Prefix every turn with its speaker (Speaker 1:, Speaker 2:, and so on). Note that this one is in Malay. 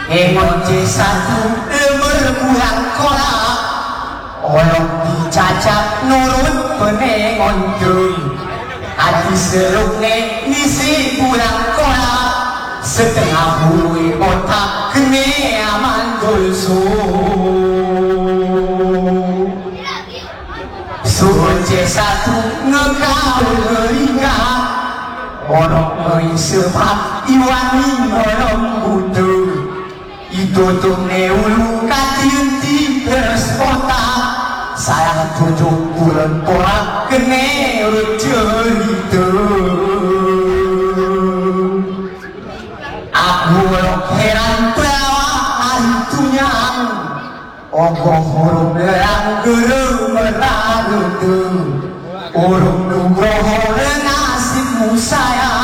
Speaker 1: Engon C1 berpulang kolak olok dicacak nurut penengon deui hati serukne ngisi pulang kolak setengah bului otak kene amandul suhun C1 ngekaul ngeringa onok ngeui sebab iwani nolong butuh itutung neulu katiunti beres kota sayang 7 bulan porak kene cerita aku heran pelawa hantunya ogoh huruf derang gerung meragutu urung nugroho nasibmu sayang